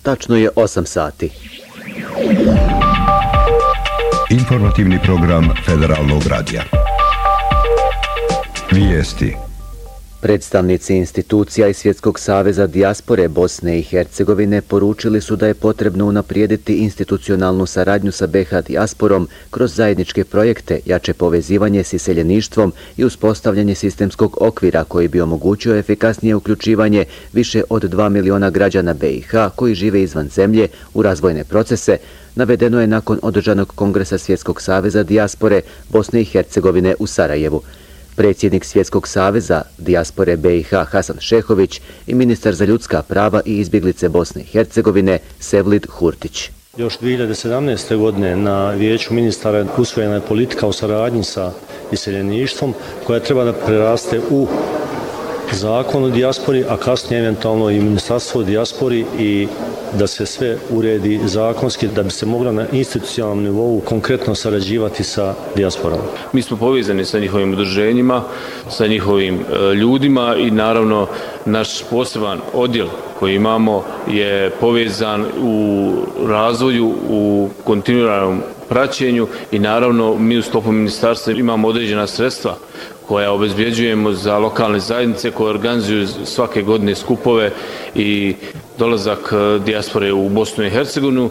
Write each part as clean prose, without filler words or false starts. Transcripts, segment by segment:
Tačno je 8 sati. Informativni program Federalnog radija. Vijesti. Predstavnici institucija i Svjetskog saveza dijaspore Bosne i Hercegovine poručili su da je potrebno unaprijediti institucionalnu saradnju sa BiH dijasporom kroz zajedničke projekte, jače povezivanje s iseljeništvom i uspostavljanje sistemskog okvira koji bi omogućio efikasnije uključivanje više od 2 miliona građana BiH koji žive izvan zemlje u razvojne procese, navedeno je nakon održanog kongresa Svjetskog saveza dijaspore Bosne i Hercegovine u Sarajevu. Predsjednik Svjetskog saveza dijaspore BiH Hasan Šehović i ministar za ljudska prava i izbjeglice Bosne i Hercegovine Sevlid Hurtić. Još 2017. godine na vijeću ministara usvojena je politika o saradnji sa iseljeništvom koja treba da preraste u zakon o dijaspori, a kasnije eventualno i ministarstvo o dijaspori i da se sve uredi zakonski da bi se moglo na institucionalnom nivou konkretno sarađivati sa dijasporom. Mi smo povezani sa njihovim udruženjima, sa njihovim ljudima i naravno naš poseban odjel koji imamo je povezan u razvoju, u kontinuiranom praćenju i naravno mi u sklopu ministarstva imamo određena sredstva koja obezbjeđujemo za lokalne zajednice koje organizuju svake godine skupove i dolazak dijaspore u Bosnu i Hercegovinu.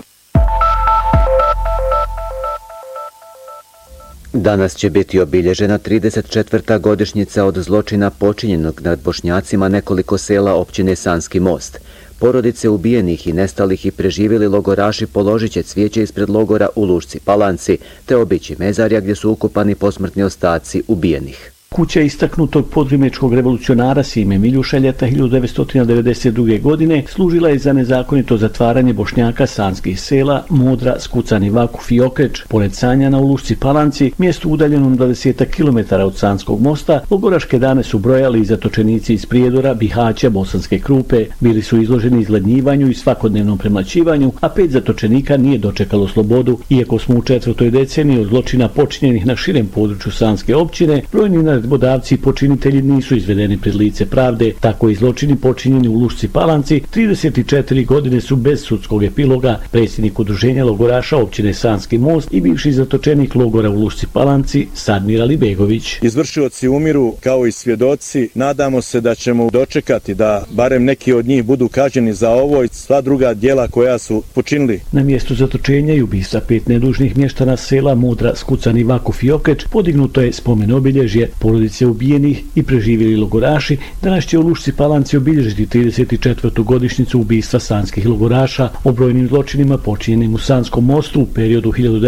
Danas će biti obilježena 34. godišnjica od zločina počinjenog nad Bošnjacima nekoliko sela općine Sanski Most. Porodice ubijenih i nestalih i preživjeli logoraši položit će cvijeće ispred logora u Lušci Palanci, te obići mezarja gdje su ukopani posmrtni ostaci ubijenih. Kuća istaknutog podrimečkog revolucionara Sime Miljuša-Ljeta 1992. godine služila je za nezakonito zatvaranje Bošnjaka sanskih sela Modra, Skucani Vakuf i Okreč. Pored Sanjana u Lušci Palanci, mjestu udaljenom 20 km od Sanskog mosta, logoraške dane su brojali i zatočenici iz Prijedora, Bihaća, Bosanske Krupe. Bili su izloženi izgladnjivanju i svakodnevnom premlaćivanju, a 5 zatočenika nije dočekalo slobodu. Iako smo u 4. deceniji od zločina počinjenih na širem području Sanske općine, brojni naredbodavci i počinitelji nisu izvedeni pred lice pravde. Tako i zločini počinjeni u Lušci Palanci 34 godine su bez sudskog epiloga. Predsjednik udruženja logoraša općine Sanski Most i bivši zatočenik logora u Lušci Palanci Sadmir Alibegović. Izvršioci umiru kao i svjedoci. Nadamo se da ćemo dočekati da barem neki od njih budu kažnjeni za ovo i sva druga djela koja su počinili. Na mjestu zatočenja i ubistva 5 nedužnih mještana sela Modra, Skucani Vakuf i Okreč podignuto je spomen obilježje. Porodice ubijenih i preživjeli logoraši danas će u Lušci Palanci obilježiti 34. godišnjicu ubistva sanskih logoraša. O brojnim zločinima počinjenim u Sanskom mostu u periodu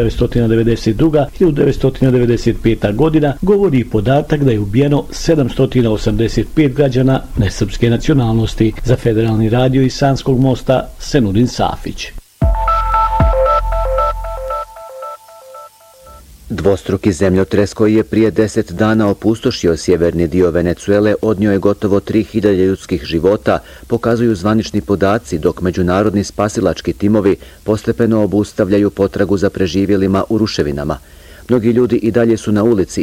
1992-1995. godina govori i podatak da je ubijeno 785 građana nesrpske nacionalnosti. Za Federalni radio iz Sanskog mosta Senudin Safić. Dvostruki zemljotres koji je prije 10 dana opustošio sjeverni dio Venecuele odnio je gotovo 3000 ljudskih života, pokazuju zvanični podaci, dok međunarodni spasilački timovi postepeno obustavljaju potragu za preživjelima u ruševinama. Mnogi ljudi i dalje su na ulici